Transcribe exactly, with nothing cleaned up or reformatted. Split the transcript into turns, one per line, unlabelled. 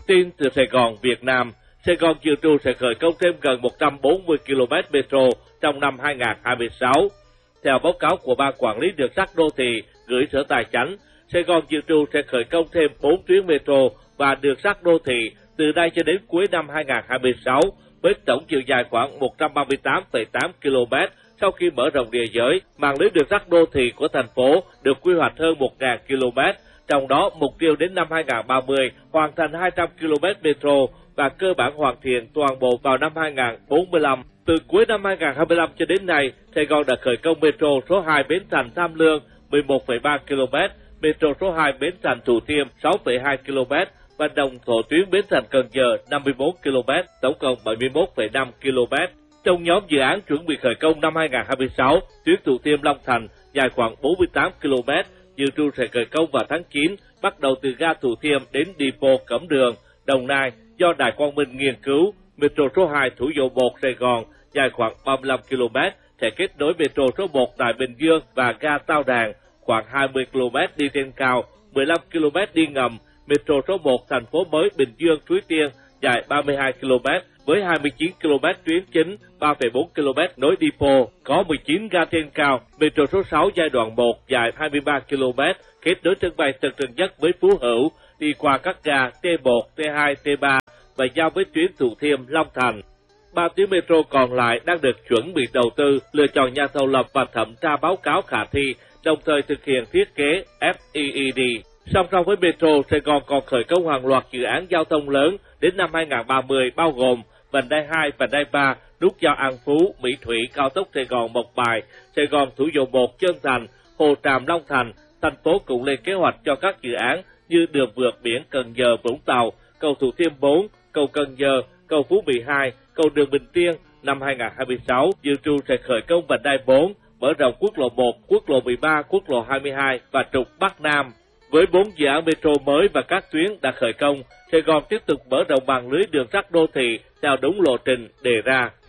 Tin từ Sài Gòn, Việt Nam, Sài Gòn dự trù sẽ khởi công thêm gần một trăm bốn mươi ki lô mét metro trong năm hai nghìn không trăm hai mươi sáu. Theo báo cáo của Ban Quản lý Đường sắt Đô thị gửi Sở Tài chánh, Sài Gòn dự trù sẽ khởi công thêm bốn tuyến metro và đường sắt đô thị từ nay cho đến cuối năm hai nghìn không trăm hai mươi sáu, với tổng chiều dài khoảng một trăm ba mươi tám phẩy tám ki lô mét. Sau khi mở rộng địa giới, mạng lưới đường sắt đô thị của thành phố được quy hoạch hơn một nghìn ki lô mét, trong đó mục tiêu đến năm hai nghìn không trăm ba mươi hoàn thành hai trăm ki lô mét metro và cơ bản hoàn thiện toàn bộ vào năm hai nghìn không trăm bốn mươi lăm. Từ cuối năm hai nghìn không trăm hai mươi lăm cho đến nay, Sài Gòn đã khởi công metro số hai Bến Thành Tham Lương mười một phẩy ba ki lô mét, metro số hai Bến Thành Thủ Thiêm sáu phẩy hai ki lô mét và đồng thổ tuyến Bến Thành Cần Giờ năm mươi mốt ki lô mét, tổng cộng bảy mươi mốt phẩy năm ki lô mét. Trong nhóm dự án chuẩn bị khởi công năm hai nghìn không trăm hai mươi sáu, tuyến Thủ Thiêm Long Thành dài khoảng bốn mươi tám ki lô mét, dự trù sẽ khởi công vào tháng chín, bắt đầu từ ga Thủ Thiêm đến Depot Cẩm Đường, Đồng Nai do Đài Quang Minh nghiên cứu. Metro số hai Thủ Dầu Một Sài Gòn dài khoảng ba mươi lăm ki lô mét sẽ kết nối metro số một tại Bình Dương và ga Tao Đàn khoảng hai mươi ki lô mét đi trên cao, mười lăm ki lô mét đi ngầm. Metro số một Thành phố Mới Bình Dương Suối Tiên dài ba mươi hai ki lô mét với hai mươi chín ki lô mét tuyến chính, ba phẩy bốn ki lô mét nối Depot, có mười chín ga trên cao. Metro số sáu giai đoạn một dài hai mươi ba ki lô mét kết nối sân bay Tân Sơn Nhất với Phú Hữu, đi qua các ga T một, T hai, T ba và giao với tuyến Thủ Thiêm, Long Thành. Ba tuyến metro còn lại đang được chuẩn bị đầu tư, lựa chọn nhà thầu lập và thẩm tra báo cáo khả thi, đồng thời thực hiện thiết kế F E E D. Song song với metro, Sài Gòn còn khởi công hàng loạt dự án giao thông lớn đến năm hai nghìn không trăm ba mươi, bao gồm vành đai hai, vành đai ba, nút giao An Phú, Mỹ Thủy, cao tốc Sài Gòn Mộc Bài, Sài Gòn Thủ Dầu Một, Trơn Thành, Hồ Tràm, Long Thành. Thành phố cũng lên kế hoạch cho các dự án như đường vượt biển Cần Giờ, Vũng Tàu, cầu Thủ Thiêm bốn, cầu Cần Giờ, cầu Phú Mỹ hai, cầu đường Bình Tiên. Năm hai nghìn không trăm hai mươi sáu, dự trù sẽ khởi công vành đai bốn, mở rộng quốc lộ một, quốc lộ mười ba, quốc lộ hai mươi hai và trục Bắc Nam. Với bốn dự án metro mới và các tuyến đã khởi công, Sài Gòn tiếp tục mở rộng mạng lưới đường sắt đô thị theo đúng lộ trình đề ra.